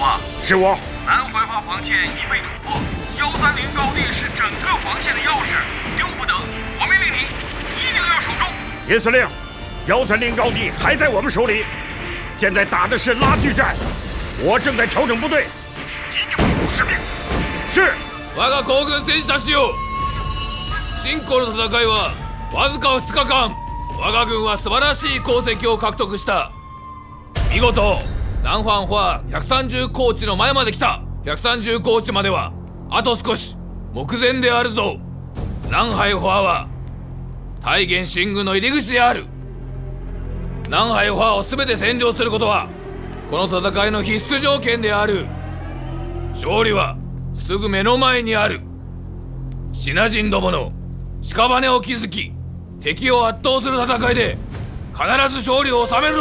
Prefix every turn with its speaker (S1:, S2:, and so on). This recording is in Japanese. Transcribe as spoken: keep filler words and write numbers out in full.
S1: 啊？
S2: 是我。
S1: 南怀化防线已被突破，幺三零高地是整个防线的钥匙，丢不得。我命令你，一定要守住。
S2: 叶司令，幺三零高地还在我们手里，现在打的是拉锯战，我正在调整部队。
S1: 一定不失命。
S2: 是。
S3: 我が皇軍戦士たちよ、侵攻の戦いはわずかふつかかん、我が軍は素晴らしい功績を獲得した。見事南ファンファひゃくさんじゅう高地の前まで来た。ひゃくさんじゅう高地まではあと少し、目前であるぞ。南海ファは大元進軍の入り口である。南海ファを全て占領することはこの戦いの必須条件である。勝利はすぐ目の前にある。シナ人どもの屍を築き敵を圧倒する戦いで必ず勝利を収めるの